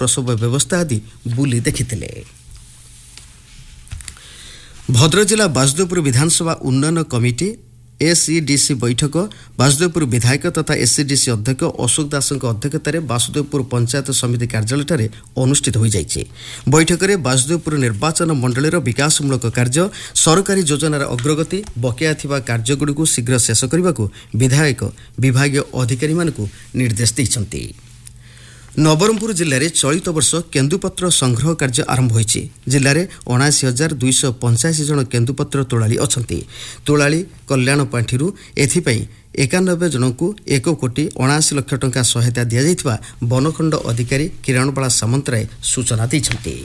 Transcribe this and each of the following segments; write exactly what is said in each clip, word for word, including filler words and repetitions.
प्रसव व्यवस्था आदि बुली देखिथिले। भद्रक जिला बासुदेवपुर विधानसभा उन्नयन कमिटी एसईडीसी बैठक बासुदेवपुर विधायक तथा एसईडीसी अध्यक्ष अशोक दास अध्यक्षतार बासुदेवपुर पंचायत समिति कार्यालय अनुष्ठित हो जाइए। बैठक में बासुदेवपुर निर्वाचन मंडलीर विकासमूलक कार्य सरकारी योजनार अग्रगति बकेया थिबा कार्यगुड़ी शीघ्र शेष करने को विधायक विभागीय अधिकारी मानक निर्देश देइछन्ति। नवरंगपुर जिले में चलित वर्ष केन्दुपत्र संग्रह कार्य आरंभ होइछि। जिले में अणाशी हजार दुईश पंचाशी जन केन्दुपत्र तोलाली अछंती। तोलाली कल्याण पांठिरू एथिपाई एकानबे जन को एक कोटी अणाशी लक्ष टंका सहायता दिया जाइथिबा वनखंड अधिकारी किरणबाला सामंतराय सूचना दैछन्ति।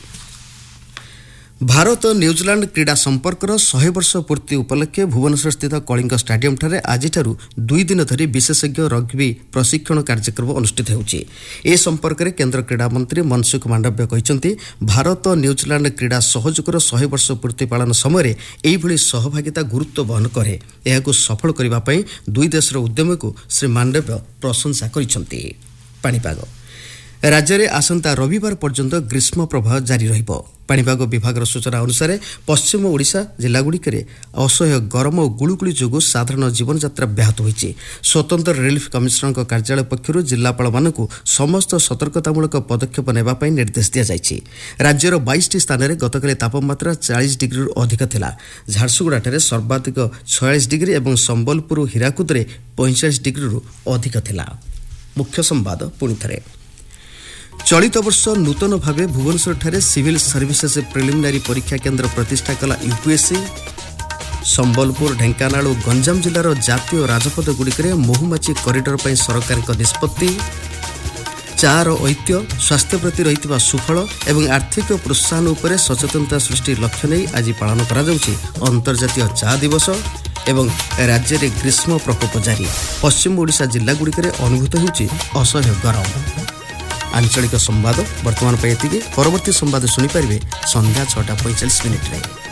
भारत न्यूजीलैंड क्रीड़ा संपर्कर सौ वर्ष पूर्ति उपलक्षे भुवनेश्वर स्थित कलिंग स्टाडियम ठारे आजिठारु दुई दिन धरी विशेषज्ञ रग्बी प्रशिक्षण कार्यक्रम अनुष्ठित होउछि। ए संपर्क में केन्द्र क्रीड़ा मंत्री मनसुख मांडव्य कहिसंति भारत न्यूजीलैंड क्रीड़ा सहयोगकर सौ वर्ष पूर्ति पालन समय एइभଳି सहभागिता गुरुत्व वहन करे। एहाकु सफल करबा पई दुई देशर उद्यम को श्री मांडव्य प्रशंसा करिसंति। पाणीपाग राज्य में आसंता रविवार पर्यंत ग्रीष्म प्रवाह जारी रहिब। पाणीपाग विभाग सूचना अनुसार पश्चिम ओडिशा जिलागुड़िक असह्य गरम और गुळुगुळी जोगु साधारण जीवन यात्रा ब्याहत होइछि। स्वतंत्र रिलीफ कमिशनर कार्यालय पक्षर जिलापाल मानक समस्त सतर्कतामूलक पदक्षेप नेबा पई निर्देश दिया जाइछि। राज्यर बाईस टी स्थान में गतकाली तापमात्रा चालीस डिग्री अधिक थिला। झारसुगुड़ाଠାରେ सर्वाधिक छयालीस डिग्री और संबलपुर हीराकुदरे पैंतालीस डिग्री अधिक थिला। मुख्य संवाद पुणी थरे। चलित वर्ष नूतन भाव भुवनेश्वर ठारे सिविल सर्विसेस प्रिलिमिनारी परीक्षा केन्द्र प्रतिष्ठा कला यूपीएससी। संबलपुर ढेंकानाल और गंजाम जिलार जातीय राजपथ गुड़िक महुमाछी करिडोर पर सरकार निष्पत्ति। चार ऐतिह्य स्वास्थ्य प्रति रही सुफल और आर्थिक प्रोत्साहन उपर सचेतनता सृष्टि लक्ष्य नहीं आज पालन कर अंतर्जातीय चा दिवस। एवं राज्य में ग्रीष्म प्रकोप जारी। पश्चिम ओडिशा जिलागुड़िक अनुभूत होउछि असह्य गरम। आंचलिक संवाद वर्तमान पर परवर्ती संवाद शुणिपारे संध्या छटा पैंचाश मिनिट्रे।